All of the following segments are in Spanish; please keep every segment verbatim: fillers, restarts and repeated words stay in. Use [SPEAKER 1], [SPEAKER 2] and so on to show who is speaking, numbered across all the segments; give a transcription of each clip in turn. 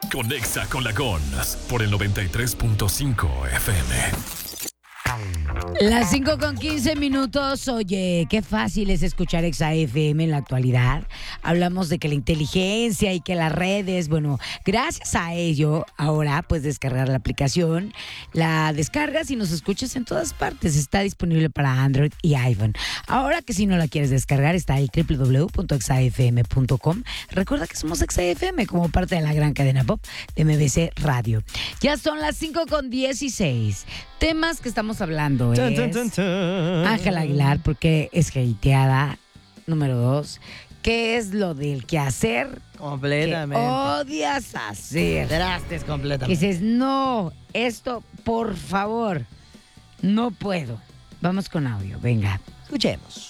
[SPEAKER 1] Conexa con la Gons por el noventa y tres punto cinco F M.
[SPEAKER 2] Las cinco con quince minutos. Oye, qué fácil es escuchar Exa F M en la actualidad. Hablamos de que la inteligencia y que las redes, bueno, gracias a ello, ahora puedes descargar la aplicación, la descargas y nos escuchas en todas partes. Está disponible para Android y iPhone. Ahora que si no la quieres descargar, está el doble u doble u doble u punto exa f m punto com. Recuerda que somos Exa F M como parte de la gran cadena pop de M B C Radio. Ya son las cinco con dieciséis. Temas que estamos hablando es Ángela Aguilar, porque es hateada. Número dos, ¿qué es lo del quehacer
[SPEAKER 3] Completamente.
[SPEAKER 2] que odias hacer?
[SPEAKER 3] Trastes completamente.
[SPEAKER 2] Dices, no, esto, por favor, no puedo. Vamos con audio, venga.
[SPEAKER 3] Escuchemos.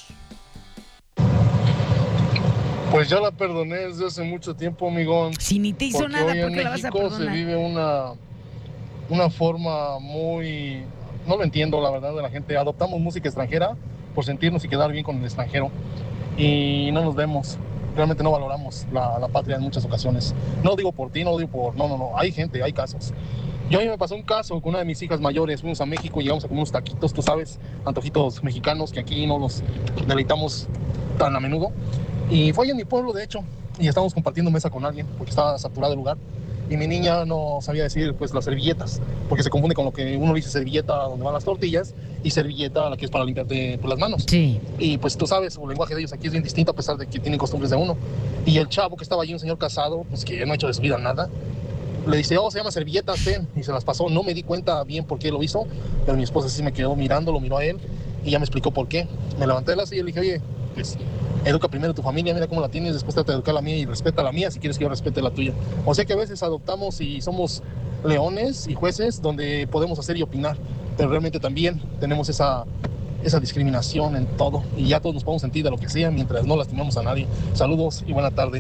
[SPEAKER 4] Pues ya la perdoné desde hace mucho tiempo, amigón.
[SPEAKER 2] Si ni te hizo
[SPEAKER 4] Porque
[SPEAKER 2] nada,
[SPEAKER 4] hoy
[SPEAKER 2] ¿por
[SPEAKER 4] en
[SPEAKER 2] qué la vas a
[SPEAKER 4] México se
[SPEAKER 2] perdonar?
[SPEAKER 4] vive una, una forma muy... No lo entiendo, la verdad, de la gente. Adoptamos música extranjera por sentirnos y quedar bien con el extranjero. Y no nos vemos. Realmente no valoramos la, la patria en muchas ocasiones. No lo digo por ti, no lo digo por... No, no, no. Hay gente, hay casos. Yo a mí me pasó un caso con una de mis hijas mayores. Fuimos a México, llegamos a comer unos taquitos, tú sabes, antojitos mexicanos que aquí no los deleitamos tan a menudo. Y fue ahí en mi pueblo, de hecho, y estábamos compartiendo mesa con alguien porque estaba saturado el lugar. Y mi niña no sabía decir, pues, las servilletas, porque se confunde con lo que uno dice servilleta donde van las tortillas y servilleta la que es para limpiarte pues, las manos.
[SPEAKER 2] Sí.
[SPEAKER 4] Y pues tú sabes, el lenguaje de ellos aquí es bien distinto a pesar de que tienen costumbres de uno. Y el chavo que estaba allí, un señor casado, pues que no ha hecho de su vida nada, le dice, oh, se llama servilletas, ten, y se las pasó. No me di cuenta bien por qué lo hizo, pero mi esposa sí me quedó mirando, lo miró a él y ya me explicó por qué. Me levanté de la silla y le dije, oye, pues educa primero a tu familia, mira cómo la tienes, después trata de educar la mía y respeta la mía si quieres que yo respete la tuya. O sea que a veces adoptamos y somos leones y jueces donde podemos hacer y opinar, pero realmente también tenemos esa, esa discriminación en todo y ya todos nos podemos sentir de lo que sea mientras no lastimemos a nadie. Saludos y buena tarde.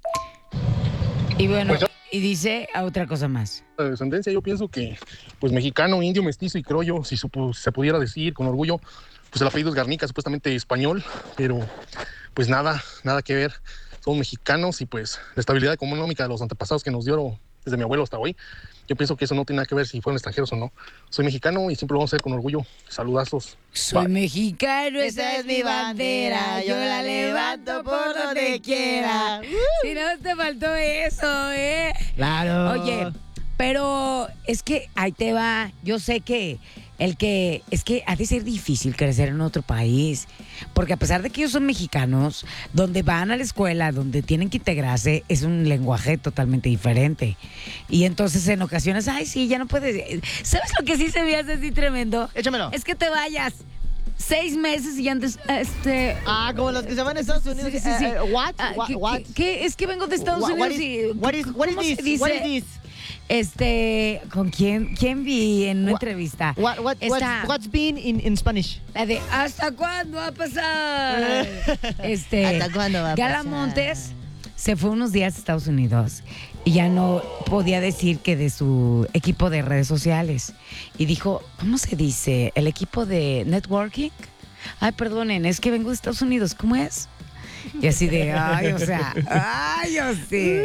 [SPEAKER 2] Y bueno,
[SPEAKER 4] Pues yo-
[SPEAKER 2] y dice a otra cosa más.
[SPEAKER 4] La descendencia, yo pienso que pues mexicano, indio, mestizo y criollo, si supo- se pudiera decir con orgullo, pues el apellido es Garnica, supuestamente español, pero pues nada, nada que ver. Somos mexicanos y pues la estabilidad económica de los antepasados que nos dio desde mi abuelo hasta hoy, yo pienso que eso no tiene nada que ver si fueron extranjeros o no. Soy mexicano y siempre lo vamos a hacer con orgullo. Saludazos.
[SPEAKER 2] Soy
[SPEAKER 4] Bye.
[SPEAKER 2] mexicano, esa es mi bandera, yo la levanto por donde quiera. Si no te faltó eso, ¿eh?
[SPEAKER 3] Claro.
[SPEAKER 2] Oye, pero es que ahí te va. Yo sé que el que es que ha de ser difícil crecer en otro país, porque a pesar de que ellos son mexicanos, donde van a la escuela, donde tienen que integrarse, es un lenguaje totalmente diferente. Y entonces en ocasiones, ay, sí, ya no puedes. ¿Sabes lo que sí se me hace así tremendo?
[SPEAKER 3] Échamelo.
[SPEAKER 2] Es que te vayas seis meses y antes, este.
[SPEAKER 3] Ah, como los que se van a Estados Unidos.
[SPEAKER 2] Sí, sí, sí.
[SPEAKER 3] Eh, eh, what?
[SPEAKER 2] Ah,
[SPEAKER 3] What?
[SPEAKER 2] ¿qué-
[SPEAKER 3] What?
[SPEAKER 2] qué- qué? Es que vengo de Estados
[SPEAKER 3] What-
[SPEAKER 2] Unidos
[SPEAKER 3] what is-
[SPEAKER 2] y.
[SPEAKER 3] what is- what is
[SPEAKER 2] ¿cómo se
[SPEAKER 3] this?
[SPEAKER 2] dice?
[SPEAKER 3] What is this?
[SPEAKER 2] Este, ¿con quién, quién vi en una
[SPEAKER 3] What-
[SPEAKER 2] entrevista?
[SPEAKER 3] What, what,
[SPEAKER 2] Esta-
[SPEAKER 3] what's, what's been in, in Spanish?
[SPEAKER 2] La de ¿hasta cuándo va a pasar? Este,
[SPEAKER 3] ¿Hasta cuándo va a
[SPEAKER 2] Gala
[SPEAKER 3] pasar?
[SPEAKER 2] Montes se fue unos días a Estados Unidos y ya no podía decir que de su equipo de redes sociales. Y dijo, ¿cómo se dice? ¿El equipo de networking? Ay, perdonen, es que vengo de Estados Unidos, ¿cómo es? Y así de, ay, o sea, ay, o sea.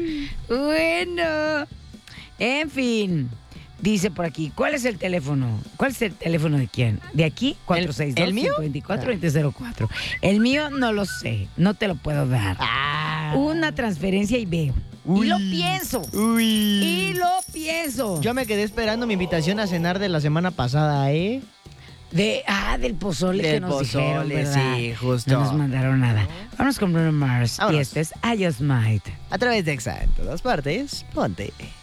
[SPEAKER 2] Bueno, en fin. Dice por aquí, ¿cuál es el teléfono? ¿Cuál es el teléfono de quién? ¿De aquí? cuatro seis dos,
[SPEAKER 3] el mío?
[SPEAKER 2] cinco dos cuatro, dos cero cero cuatro. El mío no lo sé, no te lo puedo dar.
[SPEAKER 3] Ah.
[SPEAKER 2] Una transferencia y veo.
[SPEAKER 3] Uy.
[SPEAKER 2] Y lo pienso.
[SPEAKER 3] Uy.
[SPEAKER 2] Y lo pienso.
[SPEAKER 3] Yo me quedé esperando mi invitación a cenar de la semana pasada, ¿eh?
[SPEAKER 2] De, ah, del pozole
[SPEAKER 3] Del
[SPEAKER 2] que nos
[SPEAKER 3] pozole,
[SPEAKER 2] dijeron, ¿verdad?
[SPEAKER 3] sí, justo.
[SPEAKER 2] No nos mandaron nada. Vamos con Bruno Mars.
[SPEAKER 3] Vámonos.
[SPEAKER 2] Y este es I Just Might.
[SPEAKER 3] A través de Exa en todas partes. Ponte.